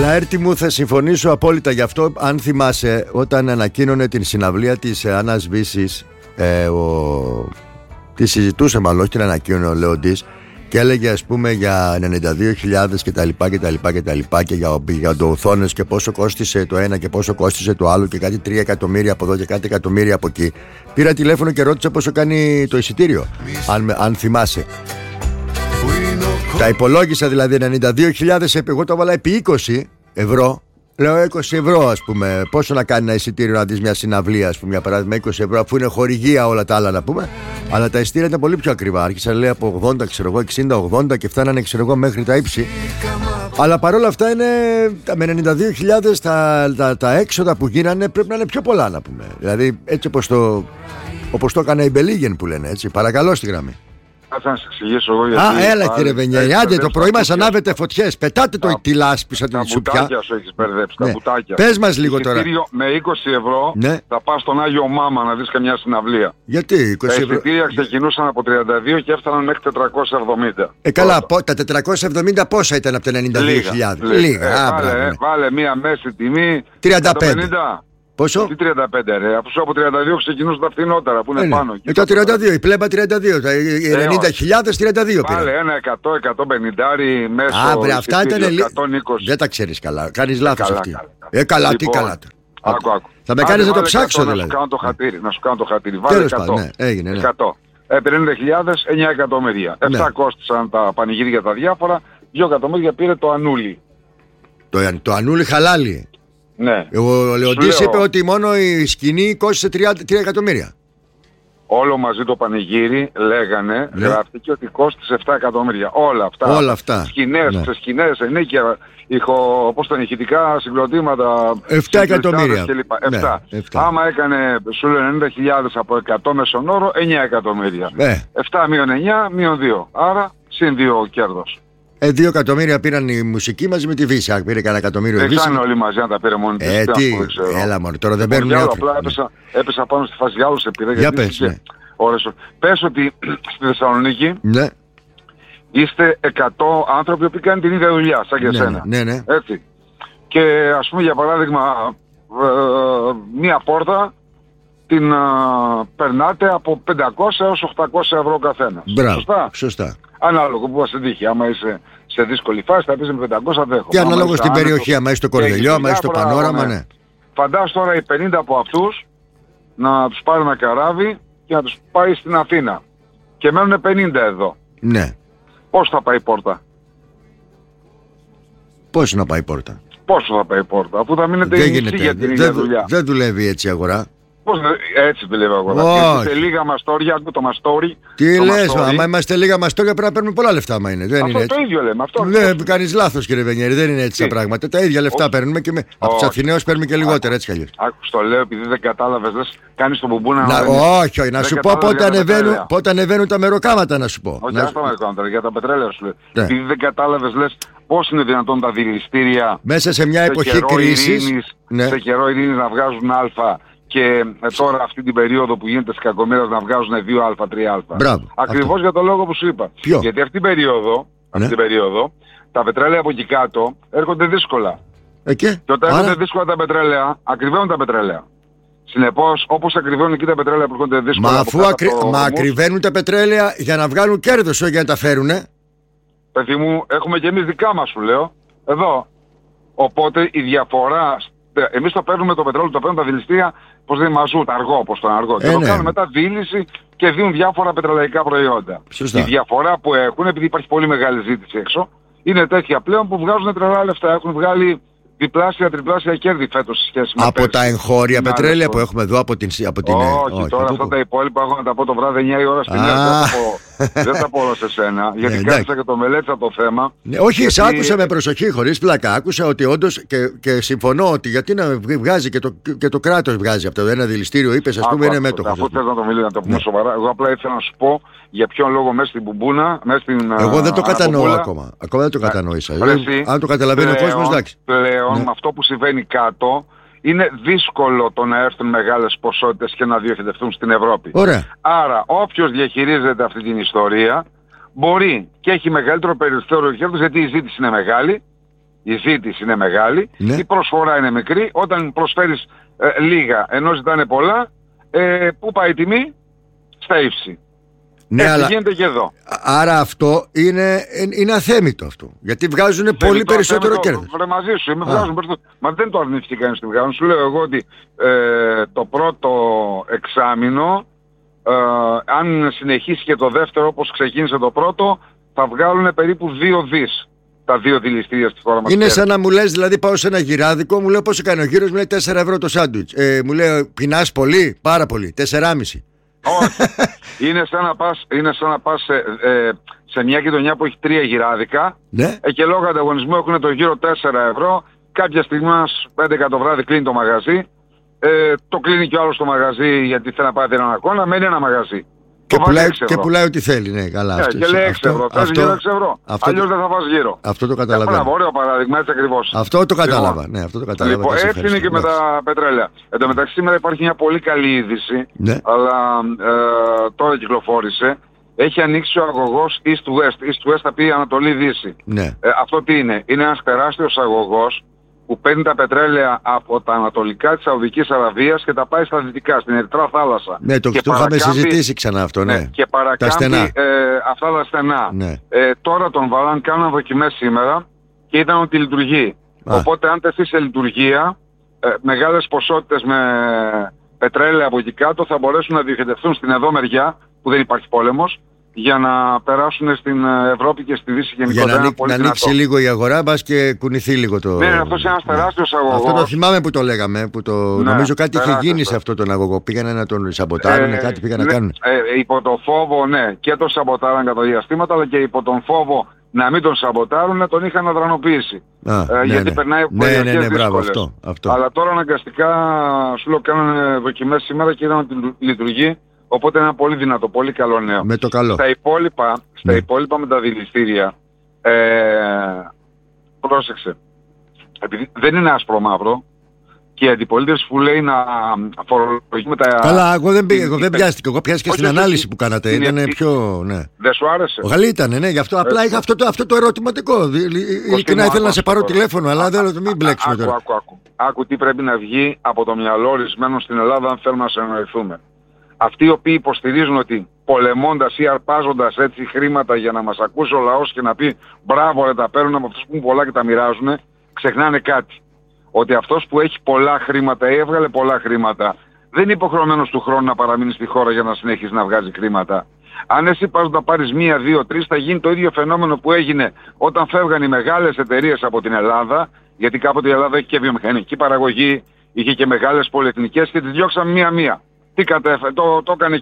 Λαέρτη μου, θα συμφωνήσω απόλυτα γι' αυτό. Αν θυμάσαι, όταν ανακοίνωνε την συναυλία της Άννας Βύσσης, τη συζητούσε μάλλον, όχι την ανακοίνωνε ο Λέοντης, και έλεγε ας πούμε για 92.000 κτλ και για οθόνες και πόσο κόστισε το ένα και πόσο κόστισε το άλλο και κάτι 3 εκατομμύρια από εδώ και κάτι εκατομμύρια από εκεί. Πήρα τηλέφωνο και ρώτησα πόσο κάνει το εισιτήριο, αν θυμάσαι. Τα υπολόγισα δηλαδή 92.000, εγώ το έβαλα επί 20 ευρώ. Λέω 20 ευρώ ας πούμε. Πόσο να κάνει ένα εισιτήριο να δεις μια συναυλία, ας πούμε, για παράδειγμα 20 ευρώ, αφού είναι χορηγία όλα τα άλλα να πούμε. Αλλά τα εισιτήρια ήταν πολύ πιο ακριβά. Άρχισαν λέει από 80, ξέρω εγώ, 60-80 και φτάνανε ξέρω εγώ μέχρι τα ύψη. Αλλά παρόλα αυτά είναι με 92.000 τα έξοδα που γίνανε πρέπει να είναι πιο πολλά να πούμε. Δηλαδή έτσι όπως το έκανε η Μπελίγεν που λένε έτσι. Παρακαλώ στη γραμμή. Θα σας εξηγήσω εγώ γιατί. Έλα κύριε Βενιέρη, άντε το πρωί μας ανάβετε φωτιές. Πετάτε το τη λάσπη πίσω από την σουπιά. Τα μπουτάκια σου έχεις μπερδέψει, τα μπουτάκια. Πες μας λίγο τώρα. Με 20 ευρώ θα πας στον Άγιο Μάμα να δεις καμιά συναυλία. Γιατί 20 ευρώ? Τα εισιτήρια ξεκινούσαν από 32 και έφταναν μέχρι 470. Καλά, τα 470 πόσα ήταν από τα 92.000? Λίγα. Βάλε μία μέση τιμή 35. Πόσο? Τι 35 ρε, αφού από 32 ξεκινούσαν τα φθηνότερα που είναι πάνω. Το 32, η πλέμπα 32, οι 90.000 32 πήραν. Πάλε ένα 100-150 μέσω. Αυτά ήταν λίγο. Δεν τα ξέρεις καλά, κάνεις λάθος αυτή. Καλά, τι καλά. Άκου. Θα με κάνεις να το ψάξω δηλαδή. Να σου κάνω το χατήρι. Βάλε 100. Έγινε. 100. 50.000, 9 εκατομμύρια. 7 κόστησαν τα πανηγύρια τα διάφορα, 2 εκατομμύρια πήρε το Ανούλι. Το Ανούλι χαλάλι. Ναι. Ο Λεοντής είπε ότι μόνο η σκηνή κόστησε 3 εκατομμύρια. Όλο μαζί το πανηγύρι λέγανε, γράφτηκε ότι κόστησε 7 εκατομμύρια. Όλα αυτά. Σκηνές, ενίκια, πώς τα ηχητικά συγκροτήματα. 7 εκατομμύρια. 7. Άμα έκανε σου λέει 90.000 από 100 μέσον όρο, 9 εκατομμύρια. 7 μείον 9 μείον 2. Άρα συν 2 κέρδος. 2 εκατομμύρια πήραν η μουσική μαζί με τη Βύση. Πήρε κανένα εκατομμύριο η Βύση. Δεν όλοι μαζί να τα πήρε μόνο τη Βύση. Έλα μόνο, τώρα δεν παίρνουν νέο. Απλά έπεσα πάνω στη φάση Γιάλου σε πήρε. Για πες, ναι. Πες ότι στη Θεσσαλονίκη είστε 100 άνθρωποι που κάνουν την ίδια δουλειά σαν και εσένα. Ναι. Έτσι. Και ας πούμε για παράδειγμα μία πόρτα την περνάτε από 500 έως 800 ευρώ καθένα. Σωστά. Ανάλογο που μας τύχει. Άμα είσαι σε δύσκολη φάση θα πεις με 500 δέχομαι. Και ανάλογο στην περιοχή, άμα είσαι στο Κορδελιό, άμα είσαι στο Πανόραμα, ναι. Φαντάσου τώρα οι 50 από αυτούς να τους πάρει ένα καράβι και να τους πάει στην Αθήνα. Και μένουν 50 εδώ. Ναι. Πώς θα πάει η πόρτα? Πώς να πάει η πόρτα? Πόσο θα πάει η πόρτα, αφού θα μείνετε νησί για την ίδια δουλειά. Δεν δουλεύει έτσι η αγορά. Πώς έτσι δουλεύει αγορά? Είμαστε λίγα μαστόρια, άκου το μαστόρι. Τι λες, άμα είμαστε λίγα μαστόρια πρέπει να παίρνουμε πολλά λεφτά, άμα είναι. Δεν αυτό είναι το έτσι. ίδιο λέμε. Δεν κάνεις λάθος κύριε Βενιέρη, δεν είναι έτσι τα πράγματα. Τα ίδια λεφτά παίρνουμε και από τους Αθηναίους παίρνουμε και λιγότερα έτσι κι αλλιώς. Άκου, το λέω επειδή δεν κατάλαβες, λες κάνεις τον μπουμπούνα να... Όχι, να σου πω πότε ανεβαίνουν τα μεροκάματα να σου πω. Όχι, δεν τα μεροκάματα, για τα πετρέλαια σου λέω. Επειδή δεν κατάλαβες, λες πώς είναι δυνατόν τα δηληστήρια μέσα σε μια εποχή κρίσης, σε καιρό ειρήνης να βγάζουν α. Και τώρα αυτή την περίοδο που γίνεται στις κακομοίρες να βγάζουν 2α, 3α. Μπράβο, ακριβώς για το λόγο που σου είπα. Ποιο? Γιατί αυτή την περίοδο τα πετρέλαια από εκεί κάτω έρχονται δύσκολα. Και όταν έρχονται δύσκολα τα πετρέλαια, ακριβώνουν τα πετρέλαια. Συνεπώς, όπως ακριβώνουν εκεί τα πετρέλαια που έρχονται δύσκολα. Μα ακριβένουν τα πετρέλαια για να βγάλουν κέρδος, όχι για να τα φέρουνε. Παιδί μου, έχουμε και εμείς δικά μας, σου λέω. Εδώ. Οπότε η διαφορά. Εμείς το παίρνουμε το πετρέλαιο, το παίρνουν τα δηληστήρια, πως δεν μαζούν, αργό, όπως τον αργό. Και το κάνουν μετά δίληση και δίνουν διάφορα πετρελαϊκά προϊόντα. Σωστά. Η διαφορά που έχουν, επειδή υπάρχει πολύ μεγάλη ζήτηση έξω, είναι τέτοια πλέον που βγάζουν τρελά λεφτά. Έχουν βγάλει διπλάσια, τριπλάσια κέρδη φέτος σε σχέση με από τα εγχώρια πετρέλαια που έχουμε εδώ από την Όχι, τώρα αυτά τα υπόλοιπα έχω να τα πω το βράδυ 9 η ώρα στη μέρα. Δεν τα πω όλα σε σένα, γιατί κάθισα και το μελέτησα το θέμα. Όχι, σε άκουσα με προσοχή, χωρίς πλάκα. Άκουσα ότι όντως και συμφωνώ ότι γιατί να βγάζει και το κράτος βγάζει από το ένα δηληστήριο, είπες ας πούμε είναι μέτοχος. Αφού θες να το μιλήσω, να το πούμε σοβαρά, εγώ απλά ήθελα να σου πω για ποιον λόγο μέσα στην μπουμπούνα, μέσα στην... Εγώ δεν το κατανοώ ακόμα. Ακόμα δεν το κατανοήσα. Αν το καταλαβαίνει ο κόσμος, εντάξει. Πλέον με αυτό που συμβαίνει κάτω, είναι δύσκολο το να έρθουν μεγάλες ποσότητες και να διοχετευτούν στην Ευρώπη. Ωραία. Άρα όποιος διαχειρίζεται αυτή την ιστορία μπορεί και έχει μεγαλύτερο περιθώριο κέρδους, γιατί η ζήτηση είναι μεγάλη η ζήτηση είναι μεγάλη, ναι. η προσφορά είναι μικρή. Όταν προσφέρεις λίγα ενώ ζητάνε πολλά, πού πάει η τιμή? Στα ύψη. Ναι, αλλά γίνεται και εδώ. Άρα αυτό είναι αθέμητο αυτό. Γιατί βγάζουν πολύ περισσότερο κέρδος. Μαζί σου, μα δεν το αρνήθηκε κανείς στη βγάζουν. Σου λέω εγώ ότι το πρώτο εξάμηνο, αν συνεχίσει και το δεύτερο όπως ξεκίνησε το πρώτο, θα βγάλουν περίπου 2 δις τα 2 δηληστήρια στη χώρα μας. Είναι σαν να μου λες, δηλαδή πάω σε ένα γυράδικο, μου λέει πόσο κάνει ο γύρος, μου λέει 4 ευρώ το σάντουιτς. Μου λέει πεινάς πολύ? Πάρα πολύ, 4,5. Όχι. Είναι σαν να πας σε μια γειτονιά που έχει 3 γυράδικα, ναι. Και λόγω ανταγωνισμού έχουν το γύρο 4 ευρώ. Κάποια στιγμή 11 το βράδυ κλείνει το μαγαζί. Το κλείνει κι άλλο το μαγαζί γιατί θέλει να πάρει έναν αγώνα, μένει ένα μαγαζί. Και πουλάει ό,τι θέλει, ναι, καλά. Και λέει 6 ευρώ, παίζει γύρω 6 ευρώ. Αλλιώς δεν θα πας γύρω. Αυτό το καταλαβαίνω. Ένα ωραίο παράδειγμα, έτσι ακριβώς. Αυτό το κατάλαβα. Ναι, αυτό το κατάλαβα. Λοιπόν, έτσι είναι και με τα πετρέλαια. Εν τω μεταξύ σήμερα υπάρχει μια πολύ καλή είδηση, ναι. Αλλά τώρα κυκλοφόρησε. Έχει ανοίξει ο αγωγός East-West. East-West θα πει Ανατολή-Δύση. Ναι. Αυτό τι είναι? Είναι ένας τεράστιος αγωγός που παίρνει τα πετρέλαια από τα ανατολικά της Σαουδικής Αραβίας και τα πάει στα δυτικά, στην Ερυθρά θάλασσα. Ναι, το είχαμε συζητήσει ξανά αυτό, ναι. Και παρακάμπτει αυτά τα στενά. Ναι. Τώρα τον βάλαν, κάναν δοκιμές σήμερα και είδαν ότι λειτουργεί. Οπότε αν τεθεί σε λειτουργία, μεγάλες ποσότητες με πετρέλαια από εκεί κάτω θα μπορέσουν να διοχετευτούν στην εδώ μεριά, που δεν υπάρχει πόλεμος, για να περάσουν στην Ευρώπη και στη Δύση γενικότερα. Για να ανοίξει λίγο η αγορά, μπας και κουνηθεί λίγο το... Ναι, αυτός είναι ένας τεράστιος αγωγός. Αυτό το θυμάμαι που το λέγαμε, νομίζω κάτι είχε γίνει σε αυτόν τον αγωγό. Πήγανε να τον σαμποτάρουν, κάτι πήγαν να κάνουν. Υπό το φόβο, ναι, και τον σαμποτάραν κατά διαστήματα, αλλά και υπό τον φόβο να μην τον σαμποτάρουν, τον είχαν αδρανοποιήσει. Γιατί περνάει από ναι, μπράβο, αυτό. Αλλά τώρα αναγκαστικά, σου λέω, κάνανε δοκιμές σήμερα και είδαν ότι λειτουργεί. Οπότε είναι ένα πολύ δυνατό, πολύ καλό νέο. Με το καλό. Στα υπόλοιπα με τα δηληστήρια, πρόσεξε, επειδή δεν είναι άσπρο μαύρο και η αντιπολίτευση που λέει να φορολογούμε τα... Καλά, εγώ δεν πιάστηκα. Εγώ πιάστηκα στην ανάλυση που κάνατε. Ήταν πιο... Ναι. Δεν σου άρεσε? Καλή ήταν, ναι. Γι' αυτό απλά είχα αυτό το ερωτηματικό. Ειλικρινά ήθελα να σε πάρω τηλέφωνο, αλλά δεν μην μπλέξουμε τώρα. Άκου τι πρέπει να βγει από το μυαλό ορισμένων στην Ελλάδα αν θέλουμε να συνεννοηθούμε. Αυτοί οι οποίοι υποστηρίζουν ότι πολεμώντας ή αρπάζοντας έτσι χρήματα για να μας ακούσει ο λαός και να πει μπράβο ρε, τα παίρνουν από αυτούς που έχουν πολλά και τα μοιράζουν, ξεχνάνε κάτι. Ότι αυτός που έχει πολλά χρήματα ή έβγαλε πολλά χρήματα δεν είναι υποχρεωμένος του χρόνου να παραμείνει στη χώρα για να συνεχίσει να βγάζει χρήματα. Αν εσύ πας να τα πάρεις 1, 2, 3, θα γίνει το ίδιο φαινόμενο που έγινε όταν φεύγαν οι μεγάλες εταιρείες από την Ελλάδα, γιατί κάποτε η Ελλάδα έχει και βιομηχανική παραγωγή, είχε και μεγάλες πολυεθνικές και τις διώξαμε μία-μία. Τι κατέφερε, το έκανε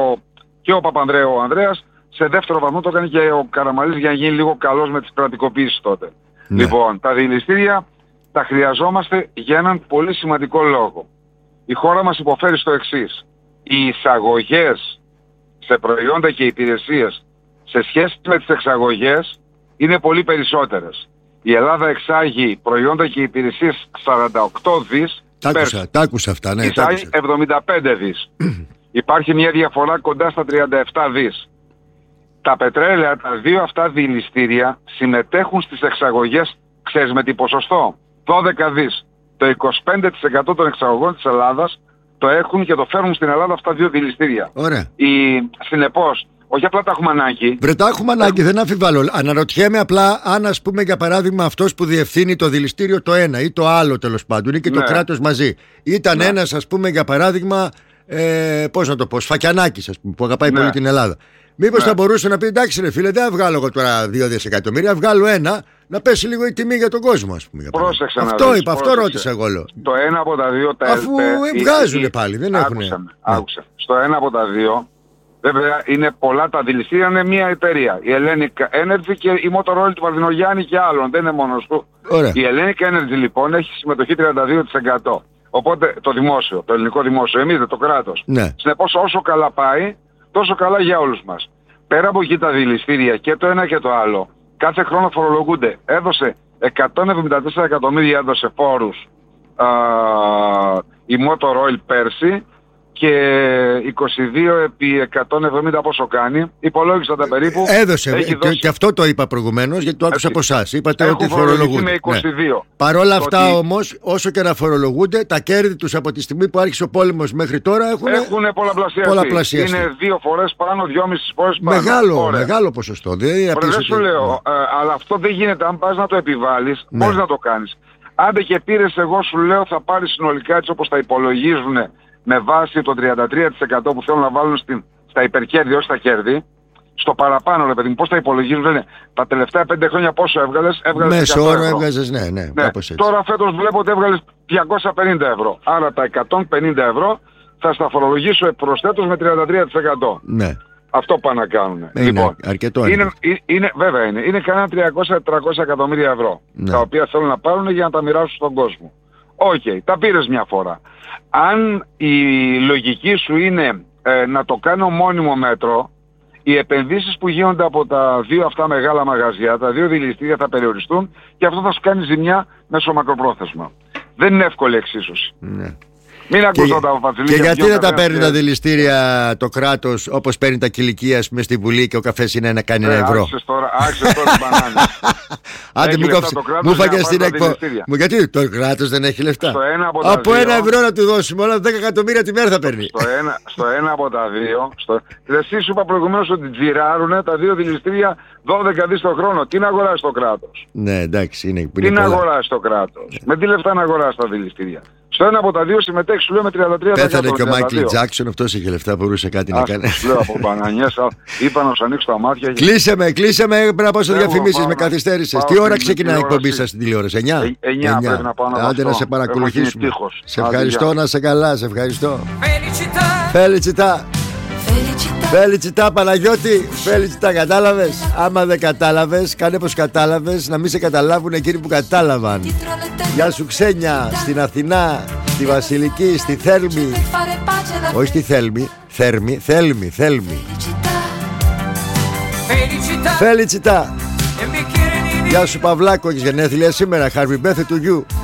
και ο Παπανδρέου ο Ανδρέας, σε δεύτερο βαθμό το έκανε και ο Καραμανλής για να γίνει λίγο καλός με τις κρατικοποίησεις τότε. Ναι. Λοιπόν, τα δηληστήρια τα χρειαζόμαστε για έναν πολύ σημαντικό λόγο. Η χώρα μας υποφέρει στο εξής. Οι εισαγωγές σε προϊόντα και υπηρεσίες σε σχέση με τις εξαγωγές είναι πολύ περισσότερες. Η Ελλάδα εξάγει προϊόντα και υπηρεσίες 48 δις. Τα άκουσα αυτά, ναι. Εισάγει 75 δις. Υπάρχει μια διαφορά κοντά στα 37 δις. Τα πετρέλαια, τα 2 αυτά δηληστήρια συμμετέχουν στις εξαγωγές, ξέρεις με τι ποσοστό? 12 δις. Το 25% των εξαγωγών της Ελλάδας το έχουν και το φέρνουν στην Ελλάδα αυτά 2 δηληστήρια. Ωραία. Συνεπώς, όχι απλά τα έχουμε ανάγκη. Βρε, τα έχουμε ανάγκη, δεν αμφιβάλλω. Αναρωτιέμαι απλά αν, ας πούμε, για παράδειγμα, αυτός που διευθύνει το δηληστήριο το ένα ή το άλλο τέλος πάντων ή και το κράτος μαζί ήταν ένας, ας πούμε, για παράδειγμα, πώς να το πω, Σφακιανάκης, ας πούμε, που αγαπάει πολύ την Ελλάδα. Μήπως θα μπορούσε να πει εντάξει, ρε φίλε, δεν βγάλω εγώ τώρα 2 δισεκατομμύρια, βγάλω ένα, να πέσει λίγο η τιμή για τον κόσμο, ας πούμε. Πρόσεξε. Αυτό είπα, αυτό ρώτησα εγώ. Το ένα από τα δύο τα αφού βγάζουν πάλι, δεν έχουν. Άκουσα. Στο ένα από τα δύο, βέβαια είναι πολλά τα δηληστήρια, είναι μια εταιρεία. Η Hellenic Energy και η Motor Oil του Βαρδινογιάννη και άλλων, δεν είναι μόνος του. Ωραία. Η Hellenic Energy λοιπόν έχει συμμετοχή 32%. Οπότε το δημόσιο, το ελληνικό δημόσιο, εμείς δεν το κράτος. Ναι. Συνεπώς όσο καλά πάει, τόσο καλά για όλους μας. Πέρα από εκεί τα δηληστήρια και το ένα και το άλλο, κάθε χρόνο φορολογούνται. Έδωσε 174 εκατομμύρια έδωσε φόρους η Motor Oil πέρσι και 22 επί 170 πόσο κάνει. Υπολόγισα τα περίπου. Έδωσε. Και αυτό το είπα προηγουμένως, γιατί το άκουσα από εσάς. Είπατε ότι φορολογούνται. Με 22. Ναι. Παρόλα αυτά όμως, όσο και να φορολογούνται, τα κέρδη τους από τη στιγμή που άρχισε ο πόλεμος μέχρι τώρα έχουν πολλαπλασιαστεί. Είναι 2 φορές πάνω, 2,5 φορές πάνω. Μεγάλο ποσοστό. Δεν σου λέω, αλλά αυτό δεν γίνεται. Αν πας να το επιβάλλεις, πώς να το κάνεις. Άντε και πήρες, εγώ σου λέω, θα πάρεις συνολικά έτσι όπως τα υπολογίζουν, με βάση το 33% που θέλουν να βάλουν στα υπερκέρδη, όχι στα κέρδη. Στο παραπάνω, ρε παιδί μου, πώς τα υπολογίζουν, λένε, τα τελευταία 5 χρόνια πόσο έβγαλες? Μέσο όρο έβγαζες, ναι, κάπως έτσι. Τώρα φέτος βλέπω ότι έβγαλες 250 ευρώ. Άρα τα 150 ευρώ θα στα φορολογήσω προσθέτως με 33%. Ναι. Αυτό πάνε να κάνουν. Λοιπόν, αρκετό είναι. Βέβαια είναι. Είναι κανένα 300-400 εκατομμύρια ευρώ. Ναι. Τα οποία θέλουν να πάρουν για να τα μοιράσουν στον κόσμο. Οκ, τα πήρες μια φορά. Αν η λογική σου είναι να το κάνω μόνιμο μέτρο, οι επενδύσεις που γίνονται από τα 2 αυτά μεγάλα μαγαζιά, τα 2 δηληστήρια θα περιοριστούν και αυτό θα σου κάνει ζημιά μέσω μακροπρόθεσμα. Δεν είναι εύκολη εξίσωση. Ναι. Μην ακούσω τα Βασιλεία. Και γιατί δεν τα παίρνει τα δηληστήρια το κράτος όπως παίρνει τα κηλικία στη Βουλή και ο καφές είναι κάνει 1 ευρώ? Άξες τώρα την μπανάνα. Άντε μου φάγες την εκπομπή. Γιατί το κράτος δεν έχει λεφτά? Από 1 ευρώ να του δώσουμε όλα 10 εκατομμύρια τη μέρα θα παίρνει. Στο ένα από τα 2. Εσύ σου είπα προηγουμένως ότι τζιράρουνε τα 2 δηληστήρια 12 δις το χρόνο. Τι να αγοράσει το κράτος? Ναι, εντάξει, είναι. Τι να αγοράσει το κράτος? Με τι λεφτά να αγοράσει τα δηληστήρια? Στο ένα από τα 2 συμμετέχει, σου λέω, με 33%. Πέθανε και ο Μάικλ Τζάκσον, αυτός είχε λεφτά, μπορούσε κάτι να κάνει. Σου λέω από μπανανιές, είπα να σου ανοίξω τα μάτια. Κλείσε με, πρέπει να πάω σε διαφημίσεις, με καθυστέρησες. Τι ώρα ξεκινάει η εκπομπή σας στην τηλεόραση? 9 πρέπει να πάω να άντε να σε παρακολουθήσουμε. Σε ευχαριστώ, να σε καλά, σε ευχαριστώ. Φελιτσιτά Παναγιώτη, Φελιτσιτά, κατάλαβες? Άμα δεν κατάλαβες, κάνε πως κατάλαβες, να μην σε καταλάβουν εκείνοι που κατάλαβαν. Γεια σου Ξένια, στην Αθηνά, στη Βασιλική, στη Θέλμη. Όχι στη Θέλμη, Θέλμη. Φελιτσιτά. Γεια σου Παυλάκο, έχεις γενέθλια σήμερα, happy birthday to you.